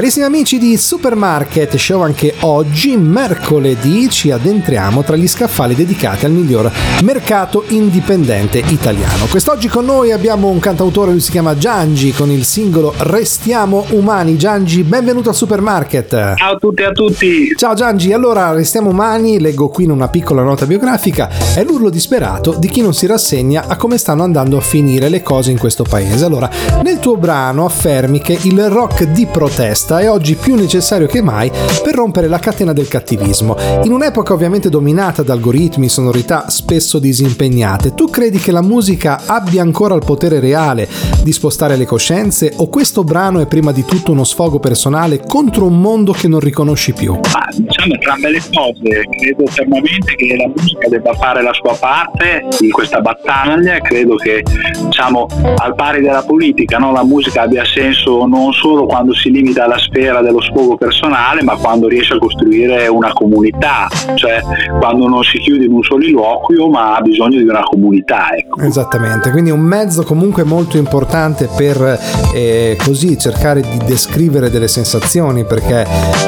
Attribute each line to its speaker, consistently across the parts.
Speaker 1: Carissimi amici di Supermarket Show, anche oggi, mercoledì, ci addentriamo tra gli scaffali dedicati al miglior mercato indipendente italiano. Quest'oggi con noi abbiamo un cantautore, lui si chiama Giangi, con il singolo Restiamo Umani. Giangi, benvenuto al Supermarket.
Speaker 2: Ciao a tutti e a tutti.
Speaker 1: Ciao Giangi, allora Restiamo Umani, leggo qui in una piccola nota biografica, è l'urlo disperato di chi non si rassegna a come stanno andando a finire le cose in questo paese. Allora, nel tuo brano affermi che il rock di protesta è oggi più necessario che mai per rompere la catena del cattivismo. In un'epoca ovviamente dominata da algoritmi, sonorità spesso disimpegnate, tu credi che la musica abbia ancora il potere reale di spostare le coscienze, o questo brano è prima di tutto uno sfogo personale contro un mondo che non riconosci più?
Speaker 2: Diciamo entrambe le cose. Credo fermamente che la musica debba fare la sua parte in questa battaglia. Credo che, diciamo, al pari della politica, no? La musica abbia senso non solo quando si limita alla sfera dello sfogo personale, ma quando riesce a costruire una comunità, cioè quando non si chiude in un soliloquio ma ha bisogno di una comunità, ecco.
Speaker 1: Esattamente, quindi un mezzo comunque molto importante per così cercare di descrivere delle sensazioni, perché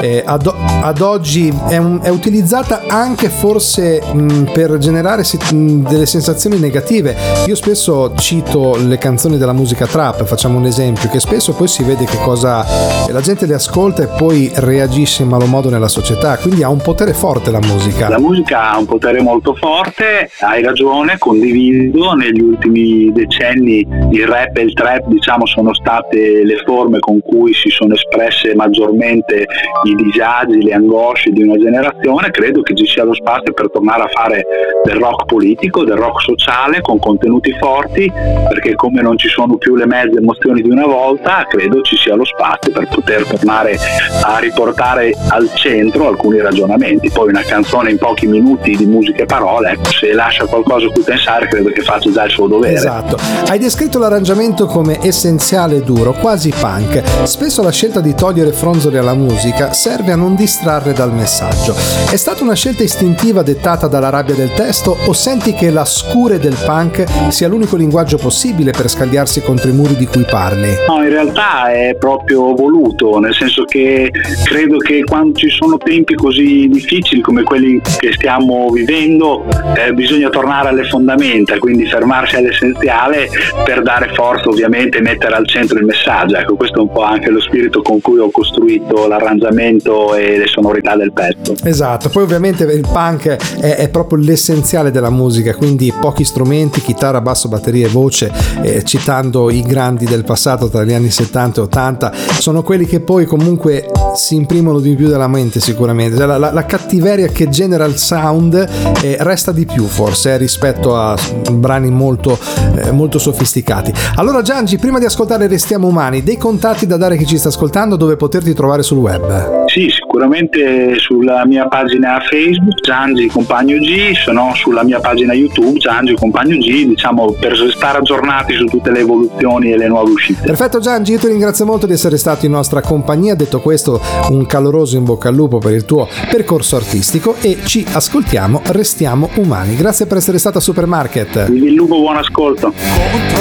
Speaker 1: ad oggi è utilizzata anche forse per generare delle sensazioni negative. Io spesso cito le canzoni della musica trap, facciamo un esempio, che spesso poi si vede che cosa la gente le ascolta e poi reagisce in malo modo nella società, quindi ha un potere forte la musica.
Speaker 2: La musica ha un potere molto forte, hai ragione, condivido. Negli ultimi decenni il rap e il trap, diciamo, sono state le forme con cui si sono espresse maggiormente i disagi, le angosce di una generazione. Credo che ci sia lo spazio per tornare a fare del rock politico, del rock sociale con contenuti forti, perché come non ci sono più le mezze emozioni di una volta, credo ci sia lo spazio per poter tornare a riportare al centro alcuni ragionamenti. Poi una canzone in pochi minuti di musica e parole, ecco, se lascia qualcosa a cui pensare, credo che faccia già il suo dovere.
Speaker 1: Esatto. Hai descritto l'arrangiamento come essenziale e duro, quasi punk. Spesso la scelta di togliere fronzoli alla musica serve a non distrarre dal messaggio. È stata una scelta istintiva dettata dalla rabbia del testo, o senti che la scure del punk sia l'unico linguaggio possibile per scagliarsi contro i muri di cui parli?
Speaker 2: No, in realtà è proprio voluto, nel senso che credo che quando ci sono tempi così difficili come quelli che stiamo vivendo, bisogna tornare alle fondamenta, quindi fermarsi all'essenziale per dare forza, ovviamente, e mettere al centro il messaggio. Ecco, questo è un po' anche lo spirito con cui ho costruito l'arrangiamento e le sonorità del pezzo.
Speaker 1: Esatto, poi ovviamente il punk è proprio l'essenziale della musica, quindi pochi strumenti, chitarra, basso, batteria e voce, citando i grandi del passato tra gli anni 70 e 80, sono quelli che poi comunque si imprimono di più della mente sicuramente. La cattiveria che genera il sound resta di più forse rispetto a brani molto sofisticati. Allora Giangi, prima di ascoltare Restiamo Umani, dei contatti da dare a chi ci sta ascoltando, dove poterti trovare sul web?
Speaker 2: Sì, sicuramente sulla mia pagina Facebook Giangi Compagno G, se no sulla mia pagina YouTube Giangi Compagno G, diciamo, per stare aggiornati su tutte le evoluzioni e le nuove uscite.
Speaker 1: Perfetto Giangi, io ti ringrazio molto di essere stato in nostra compagnia. Detto questo, un caloroso in bocca al lupo per il tuo percorso artistico e ci ascoltiamo Restiamo Umani. Grazie per essere stata a Supermarket.
Speaker 2: Vi dillugo buon ascolto.